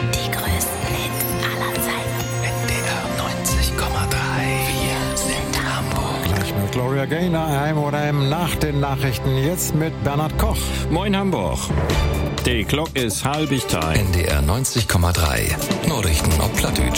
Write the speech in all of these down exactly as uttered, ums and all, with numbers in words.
Die größten Hits aller Zeiten. N D R neunzig Komma drei. Wir sind Hamburg. Gleich mit Gloria Gaynor, I Am What I Am nach den Nachrichten. Jetzt mit Bernhard Koch. Moin Hamburg. Die Glock ist halbig time. N D R neunzig Komma drei. Nachrichten auf Plattdeutsch.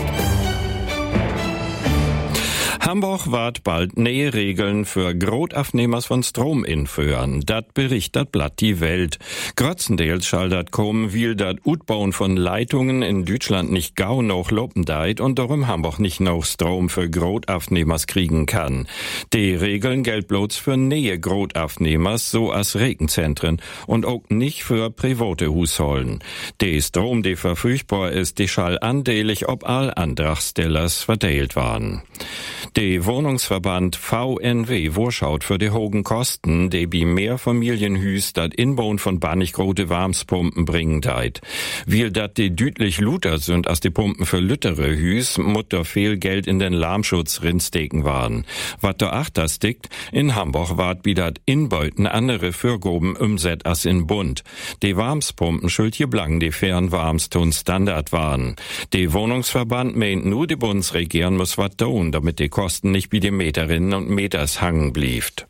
Hamburg wird bald neue Regeln für Großabnehmers von Strom inführen. Dat berichtet Blatt die Welt. Grötzendeels schall dat kommen, weil dat Utbauen von Leitungen in Deutschland nicht gau noch lopen deit und darum Hamburg nicht noch Strom für Großabnehmers kriegen kann. Die Regeln gelten bloß für neue Großabnehmers, so als Regenzentren und auch nicht für private Haushalten. Die Strom, die verfügbar ist, die schall andelig ob all Antragstellers verteilt waren. Der Wohnungsverband V N W vorschaut für die hohen Kosten, die bei mehr Familienhüs dat Inbauen von bannig-grote Warmspumpen bringen deit. Weil dat die deutlich luter sind als die Pumpen für lüttere Hüs, mutter viel Geld in den Lärmschutz rinsteken waren. Wat da achter stickt, in Hamburg wart bi dat Inbeuten andere Fürgoben umset as in Bund. Die Warmspumpen schuld hier blang die fairen Warmstun Standard waren. Die Wohnungsverband meint nur die Bundesregierung muss wat tun, damit die Kosten nicht wie die Meterinnen und Meters hangen blieft.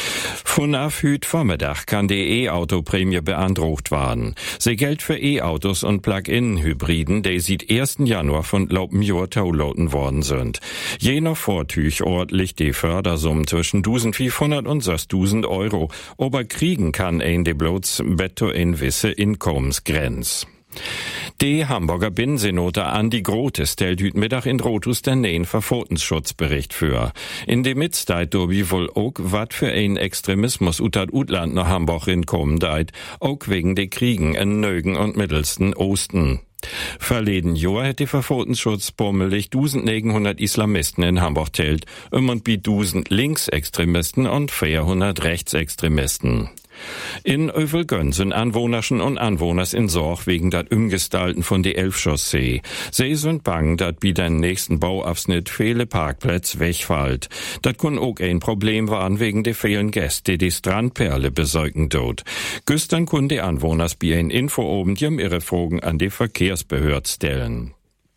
Von af hüt Vormittag kann die E-Auto-Prämie beantragt werden. Sie gilt für E-Autos und Plug-in-Hybriden, die seit ersten Januar von laupen Jahr taulauten worden sind. Je nach Vortüch ordentlich die Fördersumme zwischen eintausendfünfhundert und sechstausend Euro, aber kriegen kann ein die bloß betto in wisse Inkommensgrenz. Die Hamburger Binnensenator Andi Grote stellt heute Mittag in Rotus den neuen Verfotenschutzbericht für. In dem Mitzeit dobi wohl auch wat für ein Extremismus utat Utland nach Hamburg inkommen deit, auch wegen de Kriegen in Nögen und Mittelsten Osten. Verleden Jahr hätte die Verfotensschutz bummelig neunzehnhundert Islamisten in Hamburg zählt, und bi tausend Linksextremisten und vierhundert Rechtsextremisten. In Övelgönn sind Anwohnerschen und Anwohners in Sorg wegen dat Umgestalten von die Elfchaussee. Sie sind bang, dat bi den nächsten Bauabschnitt viele Parkplätze wegfällt. Dat kun auch ein Problem waren wegen de vielen Gäste, die die Strandperle besäugen dort. Güstern kun die Anwohners bi ein Info oben, die ihre Fragen an die Verkehrsbehörd stellen.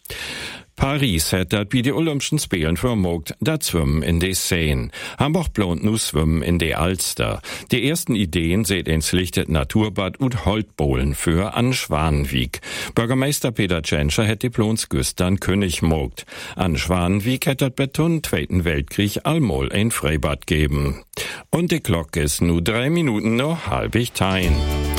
Paris hat dat wie die Olympischen Spielen vermogt, dat Schwimmen in de Seine. Hamburg plant nu Schwimmen in de Alster. Die ersten Ideen seht ins lichtet Naturbad und Holtbohlen für an Schwanenwiek. Bürgermeister Peter Tschentscher hätt die Plons Güstern König mogt. An Schwanenwiek hätt dat Beton Zweiten Weltkrieg allmol ein Freibad geben. Und die Glocke ist nu drei Minuten noch halbig tein.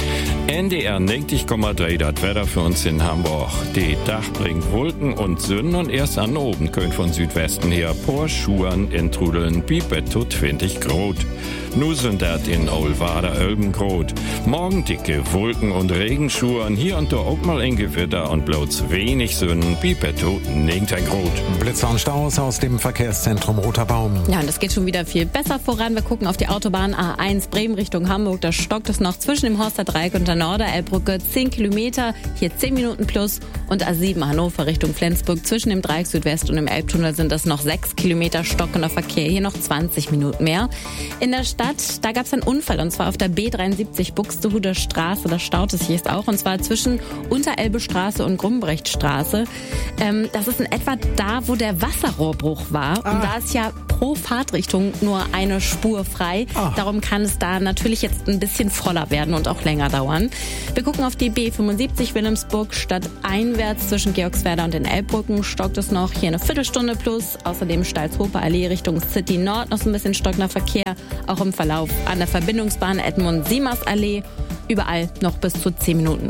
N D R neunzig Komma drei, das Wetter für uns in Hamburg. Die Dach bringt Wolken und Sünden und erst an oben könnt von Südwesten her por Schuhen intrudeln, bibetto zwanzig Grad. Nu sind dat in Olwader Ölbengrot. Morgen dicke Wolken und Regenschuhen, hier und da auch mal ein Gewitter und bloß wenig Sünden, bibetto neunzehn Grad. Blitzer und Staus aus dem Verkehrszentrum Roter Baum. Ja, und es geht schon wieder viel besser voran. Wir gucken auf die Autobahn A eins Bremen Richtung Hamburg. Da stockt es noch zwischen dem Horster Dreieck und der Norderelbbrücke zehn Kilometer, hier zehn Minuten plus. Und A sieben Hannover Richtung Flensburg zwischen dem Dreieck Südwest und dem Elbtunnel sind das noch sechs Kilometer stockender Verkehr, hier noch zwanzig Minuten mehr. In der Stadt, da gab es einen Unfall und zwar auf der B dreiundsiebzig Buxtehuder Straße, da staut es sich jetzt auch und zwar zwischen Unterelbestraße und Grumbrechtstraße. Ähm, das ist in etwa da, wo der Wasserrohrbruch war ah. und da ist ja pro Fahrtrichtung nur eine Spur frei. Ah. Darum kann es da natürlich jetzt ein bisschen voller werden und auch länger dauern. Wir gucken auf die B fünfundsiebzig Wilhelmsburg stadteinwärts zwischen Georgswerda und den Elbbrücken stockt es noch, hier eine Viertelstunde plus. Außerdem Stalzhofer Allee Richtung City Nord noch so ein bisschen stockender Verkehr, auch im Verlauf an der Verbindungsbahn Edmund-Siemers Allee, überall noch bis zu zehn Minuten.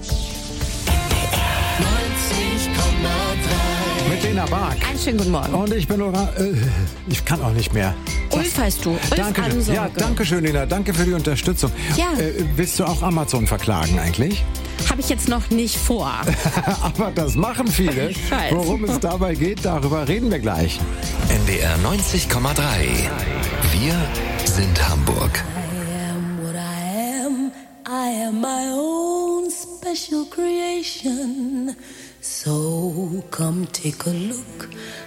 Mit Lena Bark. Einen schönen guten Morgen. Und ich bin Nora, äh, ich kann auch nicht mehr. Ulf heißt du. Ulf danke, Ansorge. ja, danke schön, Lena. Danke für die Unterstützung. Ja. Äh, willst du auch Amazon verklagen eigentlich? Habe ich jetzt noch nicht vor. Aber das machen viele. Ich weiß. Worum es dabei geht, darüber reden wir gleich. N D R neunzig Komma drei. Wir sind Hamburg. I am what I am. I am my own special creation. So come take a look